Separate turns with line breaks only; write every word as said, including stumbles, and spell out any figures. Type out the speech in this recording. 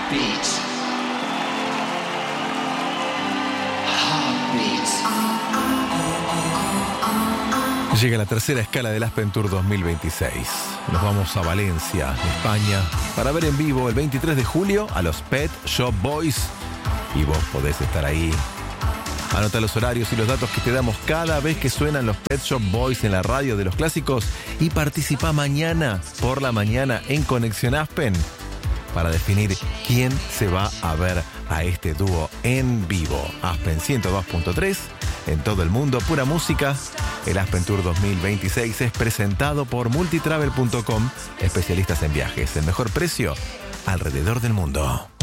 Heartbeats.
Llega la tercera escala del Aspen Tour dos mil veintiséis. Nos vamos a Valencia, España, para ver en vivo el veintitrés de julio a los Pet Shop Boys. Y vos podés estar ahí. Anota los horarios y los datos que te damos cada vez que suenan los Pet Shop Boys en la radio de los clásicos y participa mañana por la mañana en Conexión Aspen para definir quién se va a ver a este dúo en vivo. Aspen ciento dos punto tres, en todo el mundo, pura música. El Aspen Tour dos mil veintiséis es presentado por multitravel punto com, especialistas en viajes. El mejor precio alrededor del mundo.